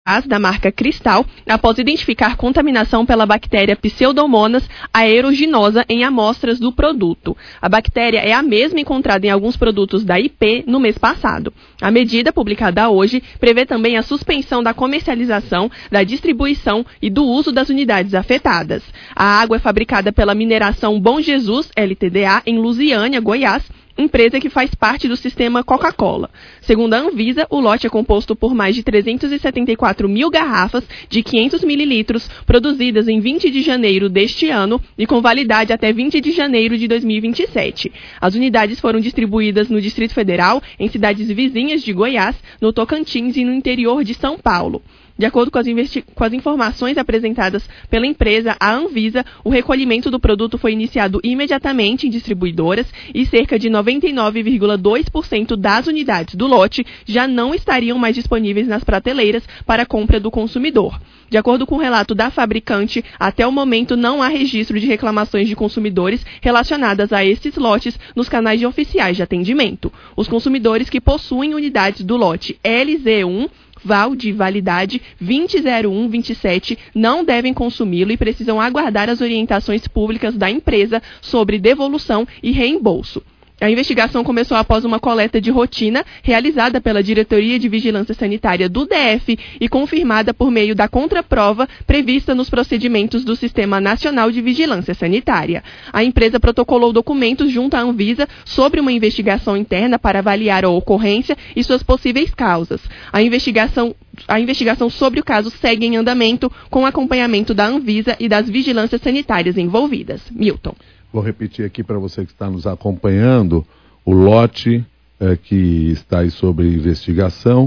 da marca Cristal, após identificar contaminação pela bactéria Pseudomonas aeruginosa em amostras do produto. A bactéria é a mesma encontrada em alguns produtos da IP no mês passado. A medida, publicada hoje, prevê também a suspensão da comercialização, da distribuição e do uso das unidades afetadas. A água é fabricada pela mineração Bom Jesus, LTDA, em Lusiânia, Goiás, empresa que faz parte do sistema Coca-Cola. Segundo a Anvisa, o lote é composto por mais de 374 mil garrafas de 500 mililitros produzidas em 20 de janeiro deste ano e com validade até 20 de janeiro de 2027. As unidades foram distribuídas no Distrito Federal, em cidades vizinhas de Goiás, no Tocantins e no interior de São Paulo. De acordo com as informações apresentadas pela empresa, a Anvisa, o recolhimento do produto foi iniciado imediatamente em distribuidoras e cerca de 99,2% das unidades do lote já não estariam mais disponíveis nas prateleiras para compra do consumidor. De acordo com o relato da fabricante, até o momento não há registro de reclamações de consumidores relacionadas a esses lotes nos canais oficiais de atendimento. Os consumidores que possuem unidades do lote LZ1 VAL de validade 2001-27 não devem consumi-lo e precisam aguardar as orientações públicas da empresa sobre devolução e reembolso. A investigação começou após uma coleta de rotina realizada pela Diretoria de Vigilância Sanitária do DF e confirmada por meio da contraprova prevista nos procedimentos do Sistema Nacional de Vigilância Sanitária. A empresa protocolou documentos junto à Anvisa sobre uma investigação interna para avaliar a ocorrência e suas possíveis causas. A investigação sobre o caso segue em andamento com acompanhamento da Anvisa e das vigilâncias sanitárias envolvidas. Milton. Vou repetir aqui para você que está nos acompanhando, o lote que está aí sobre investigação,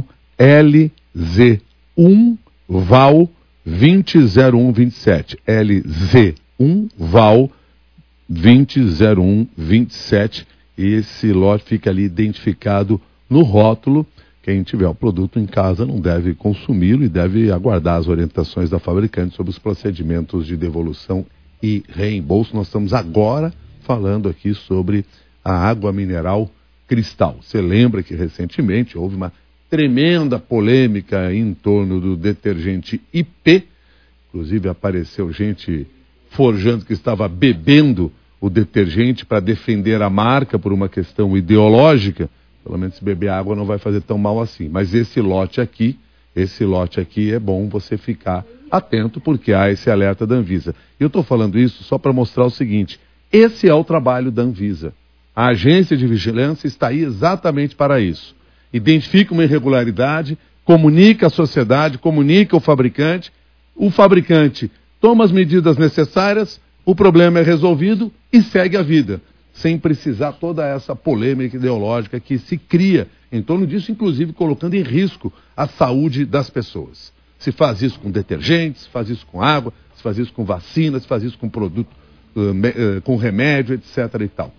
LZ1 VAL 200127. LZ1 VAL 200127. Esse lote fica ali identificado no rótulo. Quem tiver o produto em casa não deve consumi-lo e deve aguardar as orientações da fabricante sobre os procedimentos de devolução e reembolso. Nós estamos agora falando aqui sobre a água mineral Cristal. Você lembra que recentemente houve uma tremenda polêmica em torno do detergente IP, inclusive apareceu gente forjando que estava bebendo o detergente para defender a marca por uma questão ideológica. Pelo menos se beber água não vai fazer tão mal assim. Mas esse lote aqui é bom você ficar atento, porque há esse alerta da Anvisa. Eu estou falando isso só para mostrar o seguinte: esse é o trabalho da Anvisa. A agência de vigilância está aí exatamente para isso. Identifica uma irregularidade, comunica à sociedade, comunica ao fabricante, o fabricante toma as medidas necessárias, o problema é resolvido e segue a vida, sem precisar toda essa polêmica ideológica que se cria em torno disso, inclusive colocando em risco a saúde das pessoas. Se faz isso com detergentes, se faz isso com água, se faz isso com vacina, se faz isso com produto, com remédio, etc. e tal.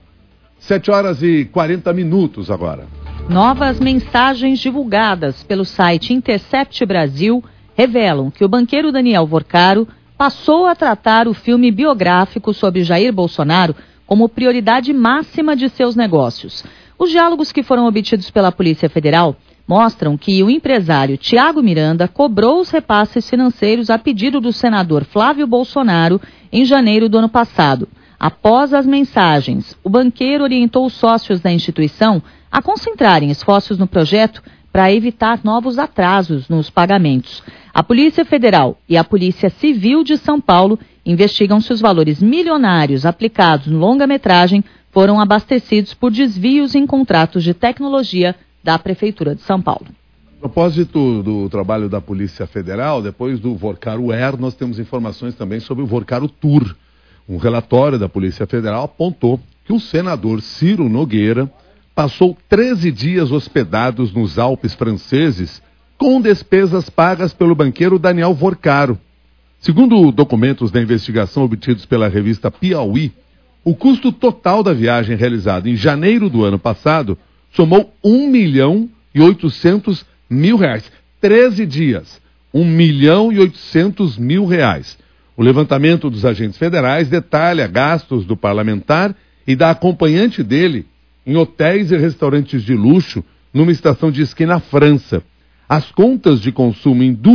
7h40 agora. Novas mensagens divulgadas pelo site Intercept Brasil revelam que o banqueiro Daniel Vorcaro passou a tratar o filme biográfico sobre Jair Bolsonaro como prioridade máxima de seus negócios. Os diálogos que foram obtidos pela Polícia Federal mostram que o empresário Tiago Miranda cobrou os repasses financeiros a pedido do senador Flávio Bolsonaro em janeiro do ano passado. Após as mensagens, o banqueiro orientou os sócios da instituição a concentrarem esforços no projeto para evitar novos atrasos nos pagamentos. A Polícia Federal e a Polícia Civil de São Paulo investigam se os valores milionários aplicados no longa-metragem foram abastecidos por desvios em contratos de tecnologia da Prefeitura de São Paulo. A propósito do trabalho da Polícia Federal, depois do Vorcaro Air, nós temos informações também sobre o Vorcaro Tour. Um relatório da Polícia Federal apontou que o senador Ciro Nogueira passou 13 dias hospedados nos Alpes franceses com despesas pagas pelo banqueiro Daniel Vorcaro. Segundo documentos da investigação obtidos pela revista Piauí, o custo total da viagem realizada em janeiro do ano passado somou R$1.800.000. 13 dias, R$1.800.000. O levantamento dos agentes federais detalha gastos do parlamentar e da acompanhante dele em hotéis e restaurantes de luxo numa estação de esqui na França. As contas de consumo em